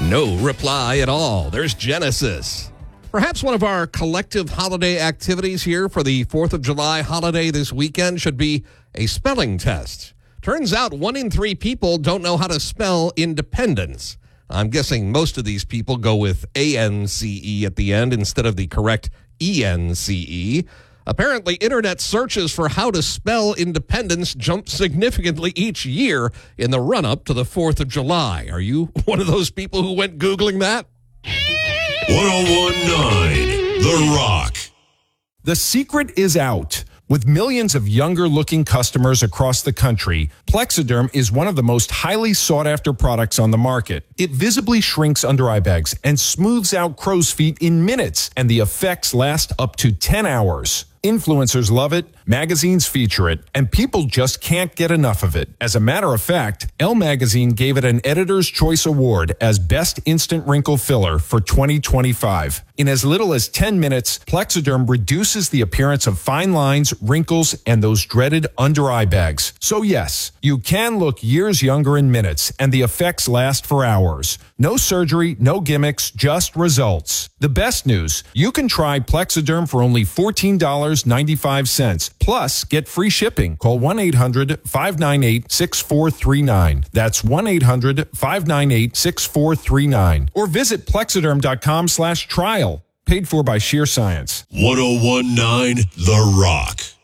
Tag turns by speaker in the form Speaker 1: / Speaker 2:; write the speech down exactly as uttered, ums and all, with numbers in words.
Speaker 1: No reply at all. There's Genesis. Perhaps one of our collective holiday activities here for the fourth of July holiday this weekend should be a spelling test. Turns out one in three people don't know how to spell independence. I'm guessing most of these people go with A N C E at the end instead of the correct E N C E. Apparently, internet searches for how to spell independence jump significantly each year in the run-up to the fourth of July. Are you one of those people who went Googling that?
Speaker 2: ten nineteen The Rock.
Speaker 3: The secret is out. With millions of younger-looking customers across the country, Plexaderm is one of the most highly sought-after products on the market. It visibly shrinks under-eye bags and smooths out crow's feet in minutes, and the effects last up to ten hours. Influencers love it, magazines feature it, and people just can't get enough of it. As a matter of fact, Elle Magazine gave it an Editor's Choice Award as Best Instant Wrinkle Filler for twenty twenty-five. In as little as ten minutes, Plexaderm reduces the appearance of fine lines, wrinkles, and those dreaded under-eye bags. So yes, you can look years younger in minutes, and the effects last for hours. No surgery, no gimmicks, just results. The best news, you can try Plexaderm for only fourteen dollars and ninety-five cents. Plus, get free shipping. Call one eight hundred five nine eight six four three nine. That's one eight hundred five nine eight six four three nine. Or visit plexaderm.com slash trial. Paid for by Sheer Science.
Speaker 2: ten nineteen The Rock.